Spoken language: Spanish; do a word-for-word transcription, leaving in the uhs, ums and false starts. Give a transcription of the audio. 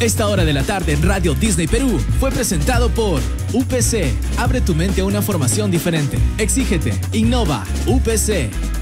Esta hora de la tarde en Radio Disney Perú fue presentado por U P C. Abre tu mente a una formación diferente. Exígete, innova, U P C.